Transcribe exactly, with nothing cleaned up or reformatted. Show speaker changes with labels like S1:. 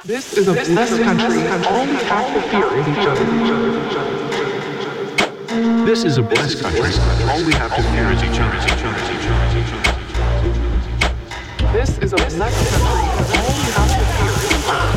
S1: This is a blessed country. All we have to fear is each other.
S2: This is a blessed country. All we have to fear is each other.
S1: This is a blessed country. All we have